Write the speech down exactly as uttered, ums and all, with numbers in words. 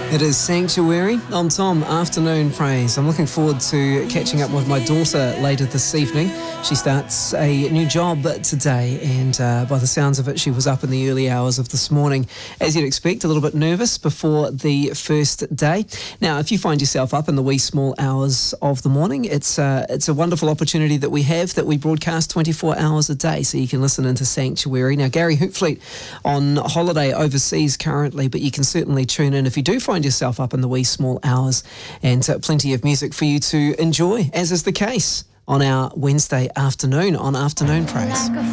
It is Sanctuary. I'm Tom, Afternoon Praise. I'm looking forward to catching up with my daughter later this evening. She starts a new job today, and uh, by the sounds of it, she was up in the early hours of this morning. As you'd expect, a little bit nervous before the first day. Now, if you find yourself up in the wee small hours of the morning, it's, uh, it's a wonderful opportunity that we have that we broadcast twenty-four hours a day, so you can listen into Sanctuary. Now, Gary Hoopfleet on holiday overseas currently, but you can certainly tune in if you do find yourself up in the wee small hours, and uh, plenty of music for you to enjoy, as is the case on our Wednesday afternoon on Afternoon Praise.